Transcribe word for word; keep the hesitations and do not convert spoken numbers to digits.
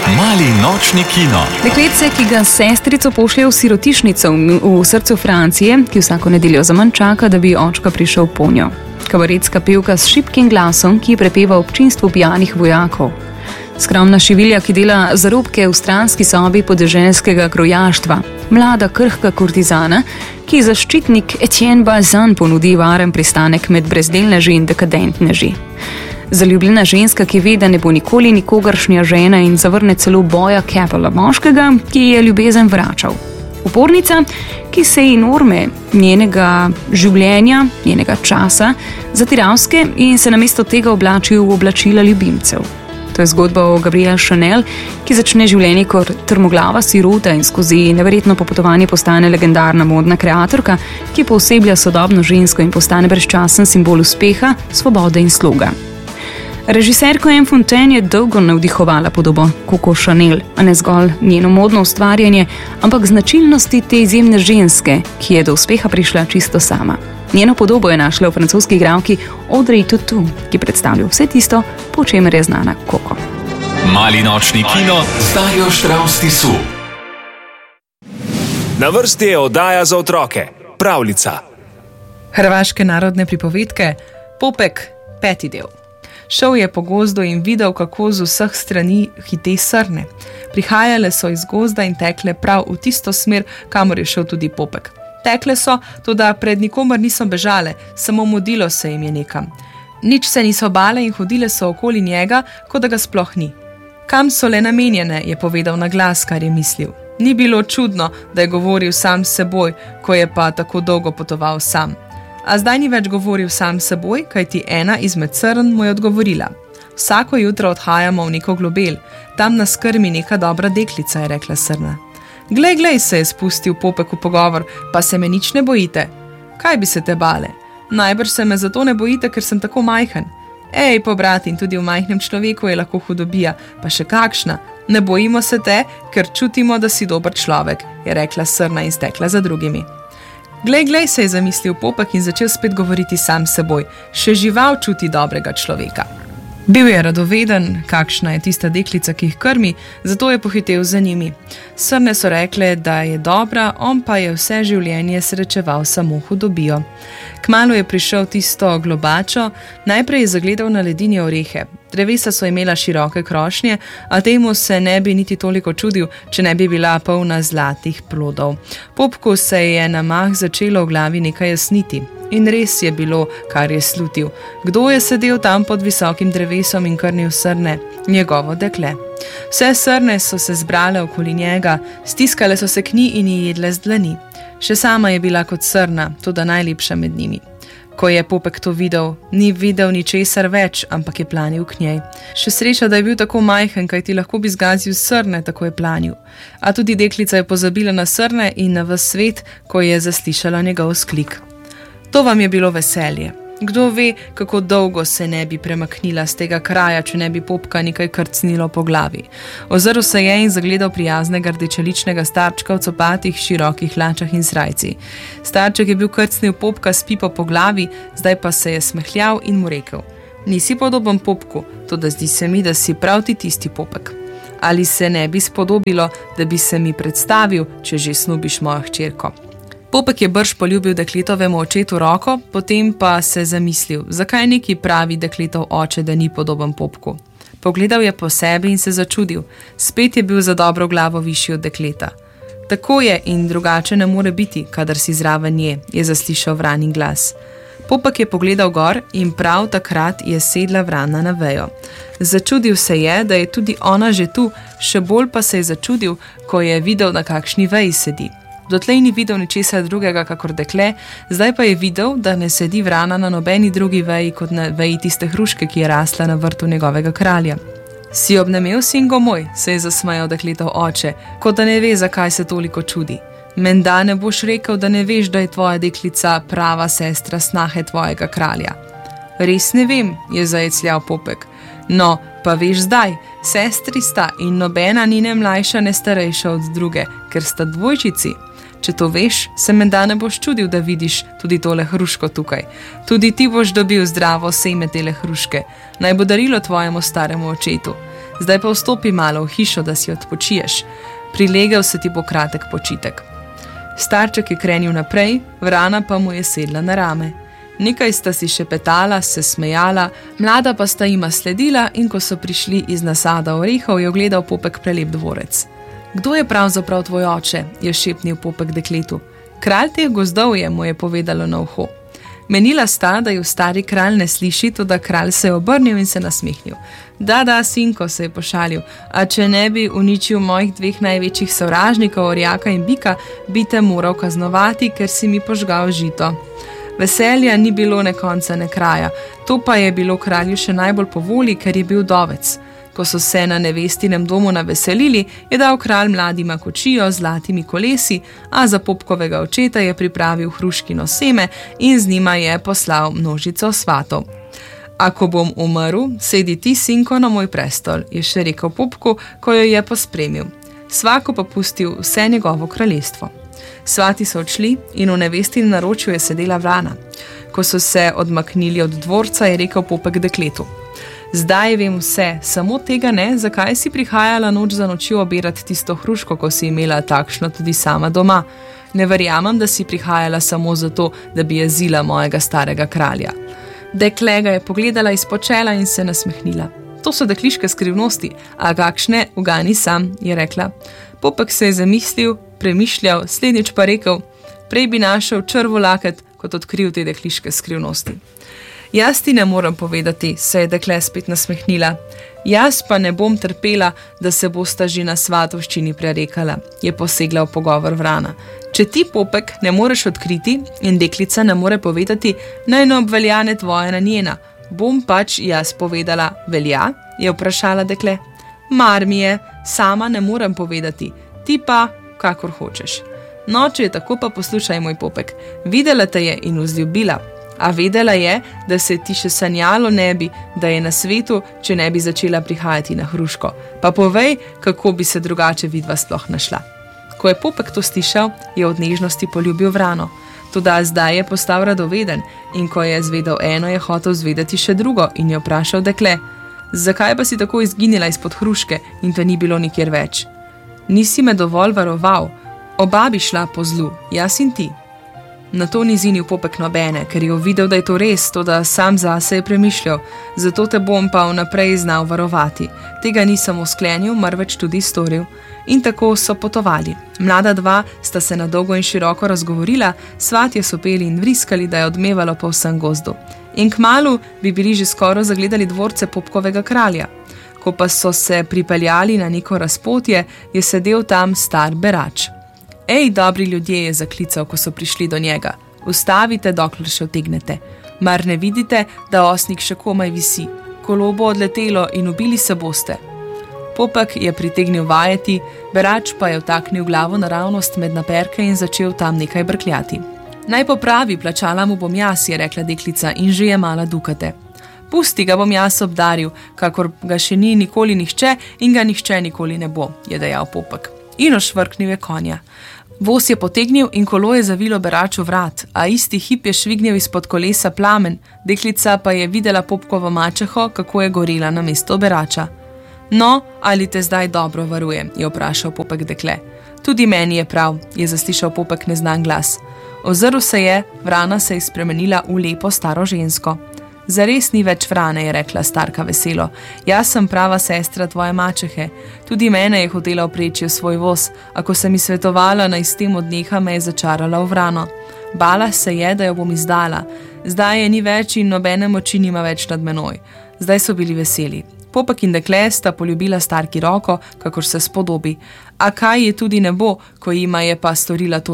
Mali nočni kino. Dekletce, ki ga sestrico pošlje v sirotišnico v srcu Francije, ki vsako nedeljo zaman čaka, da bi očka prišel po njo. Kabaretska pevka s šibkim glasom, ki prepeva občinstvu pijanih vojakov. Skromna šivilja, ki dela zarobke v stranski sobi podeželskega krojaštva. Mlada krhka kurtizana, ki zaščitnik Etienne Balzan ponudi varen pristanek med brezdelneži in dekadentneži. Zaljubljena ženska, ki ve, da ne bo nikoli nikogaršnja žena in zavrne celo boja Capella, moškega, ki je ljubezen vračal. Upornica, ki se ji norme njenega življenja, njenega časa, zatiralske in se namesto tega oblači v oblačila ljubimcev. To je zgodba o Gabrielle Chanel, ki začne življenje kot trmoglava sirota in skozi neverjetno popotovanje postane legendarna modna kreatorka, ki pooseblja sodobno žensko in postane brezčasen simbol uspeha, svobode in sloga. Režiserko Anne Fontaine je dolgo navdihovala podobo Coco Chanel, a ne zgolj njeno modno ustvarjanje, ampak značilnosti te izjemne ženske, ki je do uspeha prišla čisto sama. Njeno podobo je našla v francoski igralki Audrey Tautou, ki predstavlja vse tisto, po čemer je znana Coco. Mali nočni kino z Darjo Štravs Tisu. Na vrsti je oddaja za otroke, pravljica. Hrvaške narodne pripovedke, Popek, peti del. Šel je po gozdu in videl, kako z vseh strani hite srne. Prihajale so iz gozda in tekle prav v tisto smer, kamor je šel tudi Popek. Tekle so, toda pred nikomer niso bežale, samo mudilo se jim je nekam. Nič se niso bale in hodile so okoli njega, kot da ga sploh ni. Kam so le namenjene, je povedal na glas, kar je mislil. Ni bilo čudno, da je govoril sam s seboj, ko je pa tako dolgo potoval sam. A zdaj ni več govoril sam s seboj, kajti ena izmed srn mu je odgovorila. Vsako jutro odhajamo v neko globel, tam nas krmi neka dobra deklica, je rekla srna. Glej, glej, se je spustil Popek v pogovor, pa se me nič ne bojite. Kaj bi se te bale? Najbrž se me zato ne bojite, ker sem tako majhen. Ej, pobrat, in tudi v majhnem človeku je lahko hudobija, pa še kakšna. Ne bojimo se te, ker čutimo, da si dober človek, je rekla srna in stekla za drugimi. Glej, glej, se je zamislil Popek in začel spet govoriti sam s seboj. Še žival čuti dobrega človeka. Bil je radoveden, kakšna je tista deklica, ki jih krmi, zato je pohitel za njimi. Srne so rekle, da je dobra, on pa je vse življenje srečeval samo hudobijo. Kmalu je prišel tisto globačo, najprej je zagledal na ledini orehe. Drevesa so imela široke krošnje, a temu se ne bi niti toliko čudil, če ne bi bila polna zlatih plodov. Popku se je na mah začelo v glavi nekaj jasniti. In res je bilo, kar je slutil. Kdo je sedel tam pod visokim drevesom in krnil srne? Njegovo dekle. Vse srne so se zbrale okoli njega, stiskale so se k njej in ji jedle z dlani. Še sama je bila kot srna, toda najlepša med njimi. Ko je Popek to videl, ni videl ničesar več, ampak je planil k njej. Še sreča, da je bil tako majhen, kajti lahko bi zgazil srne, tako je planil. A tudi deklica je pozabila na srne in na ves svet, ko je zaslišala njegov sklik. To vam je bilo veselje. Kdo ve, kako dolgo se ne bi premaknila z tega kraja, če ne bi Popka nekaj krcnilo po glavi. Ozrl se je in zagledal prijaznega rdečeličnega starčka v copatih, širokih hlačah in srajci. Starček je bil krcnil Popka s pipo po glavi, zdaj pa se je smehljal in mu rekel: Nisi podoben Popku, toda zdi se mi, da si prav ti tisti Popek. Ali se ne bi spodobilo, da bi se mi predstavil, če že snubiš mojo hčerko? Popek je brž poljubil dekletovemu očetu roko, potem pa se zamislil, zakaj neki pravi dekletov oče, da ni podoben Popku. Pogledal je po sebi in se začudil, spet je bil za dobro glavo višji od dekleta. Tako je in drugače ne more biti, kadar si zraven nje, je zaslišal vranin glas. Popek je pogledal gor in prav takrat je sedla vrana na vejo. Začudil se je, da je tudi ona že tu, še bolj pa se je začudil, ko je videl, na kakšni veji sedi. Dotlej ni videl ničesar drugega kakor dekle, zdaj pa je videl, da ne sedi vrana na nobeni drugi veji kot na veji tiste hruške, ki je rasla na vrtu njegovega kralja. Si obnemel, singo moj, se je zasmejal dekletov oče, kot da ne ve, zakaj se toliko čudi. Menda ne boš rekel, da ne veš, da je tvoja deklica prava sestra snahe tvojega kralja. Res ne vem, je zajecljal Popek. No, pa veš zdaj, sestri sta in nobena ni ne mlajša ne starejša od druge, ker sta dvojčici. Če to veš, se menda ne boš čudil, da vidiš tudi tole hruško tukaj. Tudi ti boš dobil zdravo seme tele hruške. Naj bo darilo tvojemu staremu očetu. Zdaj pa vstopi malo v hišo, da si odpočiješ. Prilegel se ti bo kratek počitek. Starček je krenil naprej, Vrana pa mu je sedla na rame. Nekaj sta si šepetala, se smejala, mlada pa sta jima sledila in ko so prišli iz nasada orehov, je ogledal Popek prelep dvorec. Kdo je pravzaprav tvoj oče, je šepnil Popek dekletu. Kralj teh gozdov je, mu je povedalo na uho. Menila sta, da ju stari kralj ne sliši, toda kralj se je obrnil in se nasmehnil. Da, da, sinko, se je pošalil, a če ne bi uničil mojih dveh največjih sovražnikov, orjaka in bika, bi te moral kaznovati, ker si mi požgal žito. Veselja ni bilo ne konca ne kraja, to pa je bilo kralju še najbolj po volji, ker je bil dovec. Ko so se na nevestinem domu naveselili, je dal kralj mladima kočijo z zlatimi kolesi, a za Popkovega očeta je pripravil hruškino seme in z njima je poslal množico svatov. Ako bom umrl, sedi ti, sinko, na moj prestol, je še rekel Popku, ko jo je pospremil. Svako pa pustil vse njegovo kraljestvo. Svati so odšli in v nevestinem naročju je sedela Vrana. Ko so se odmaknili od dvorca, je rekel Popek dekletu. Zdaj vem vse, samo tega ne, zakaj si prihajala noč za nočjo obirati tisto hruško, ko si imela takšno tudi sama doma. Ne verjamem, da si prihajala samo zato, da bi jezila mojega starega kralja. Dekle ga je pogledala izpod čela in se nasmehnila. To so dekliške skrivnosti, a kakšne ugani sam, je rekla. Popek se je zamislil, premišljal, slednjič pa rekel, prej bi našel črvo laket, kot odkril te dekliške skrivnosti. Jaz ti ne moram povedati, se je dekle spet nasmehnila. Jaz pa ne bom trpela, da se bosta že na svatovščini prerekala, je posegla v pogovor Vrana. Če ti, Popek, ne moreš odkriti in deklica ne more povedati, naj ne obveljane tvoja na njena. Bom pač jaz povedala, velja, je vprašala dekle. Mar mi je, sama ne morem povedati, ti pa, kakor hočeš. No, če je tako, pa poslušaj, moj Popek, videla te je in vzljubila. A vedela je, da se ti še sanjalo ne bi, da je na svetu, če ne bi začela prihajati na hruško. Pa povej, kako bi se drugače vidva sploh našla. Ko je Popek to slišal, je od nežnosti poljubil Vrano. Toda zdaj je postal radoveden in ko je zvedel eno, je hotel zvedeti še drugo in je vprašal dekle, zakaj pa si tako izginila izpod hruške in te ni bilo nikjer več? Nisi me dovolj varoval, oba bi šla po zlu, jaz in ti. Na to ni zinil Popek nobene, ker je videl, da je to res, to da sam zase je premišljal, zato te bom pa vnaprej znal varovati. Tega ni samo sklenil, marveč tudi storil. In tako so potovali. Mlada dva sta se na dolgo in široko razgovorila, svatje so peli in vriskali, da je odmevalo po vsem gozdu. In kmalu bi bili že skoraj zagledali dvorce Popkovega kralja. Ko pa so se pripeljali na neko razpotje, je sedel tam star berač. Ej, dobri ljudje, je zaklical, ko so prišli do njega. Ustavite, dokler še otegnete. Mar ne vidite, da osnik še komaj visi? Kolo bo odletelo in ubili se boste. Popek je pritegnil vajeti, berač pa je vtaknil glavo naravnost med naperke in začel tam nekaj brkljati. Naj popravi, plačala mu bom jaz, je rekla deklica in že je mala dukate. Pusti, ga bom jaz obdaril, kakor ga še ni nikoli nihče in ga nihče nikoli ne bo, je dejal Popek. In ošvrknil je konja. Voz je potegnil in kolo je zavilo beraču vrat, a isti hip je švignil izpod kolesa plamen, deklica pa je videla Popkovo mačeho, kako je gorela na mesto berača. No, ali te zdaj dobro varujem, je vprašal Popek dekle. Tudi meni je prav, je zaslišal Popek neznan glas. Ozrl se je, Vrana se je spremenila v lepo staro žensko. Zares ni več Vrane, je rekla starka veselo. Jaz sem prava sestra tvoje mačehe. Tudi mene je hotela opreči v svoj voz, a ko sem ji svetovala, naj s tem odneha, me je začarala v Vrano. Bala se je, da jo bom izdala. Zdaj je ni več in nobene moči nima več nad menoj. Zdaj so bili veseli. Popek in dekle sta poljubila starki roko, kakor se spodobi. A kaj je tudi ne bo, ko jima je pa storila to